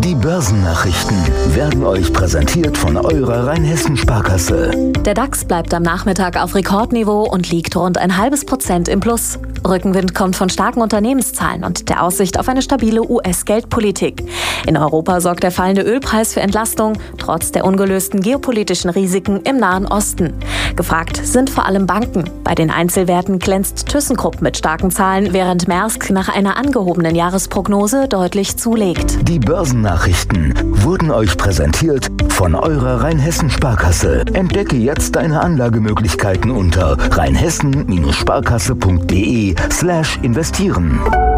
Die Börsennachrichten werden euch präsentiert von eurer Rheinhessen-Sparkasse. Der DAX bleibt am Nachmittag auf Rekordniveau und liegt rund 0,5% im Plus. Rückenwind kommt von starken Unternehmenszahlen und der Aussicht auf eine stabile US-Geldpolitik. In Europa sorgt der fallende Ölpreis für Entlastung, trotz der ungelösten geopolitischen Risiken im Nahen Osten. Gefragt sind vor allem Banken. Bei den Einzelwerten glänzt ThyssenKrupp mit starken Zahlen, während Maersk nach einer angehobenen Jahresprognose deutlich zulegt. Die Börsennachrichten wurden euch präsentiert von eurer Rheinhessen-Sparkasse. Entdecke jetzt deine Anlagemöglichkeiten unter rheinhessen-sparkasse.de/investieren.